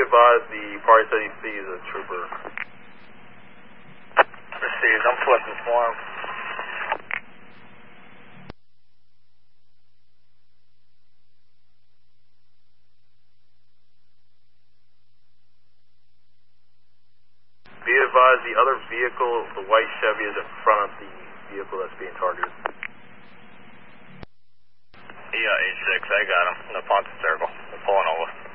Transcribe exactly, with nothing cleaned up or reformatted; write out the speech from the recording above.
advised the party said he sees a trooper. Received, I'm flipping for him. Be advised the other vehicle, the white Chevy, is in front of the vehicle that's being targeted. Yeah, eight six, I got him. In the Ponce Circle. They're pulling over.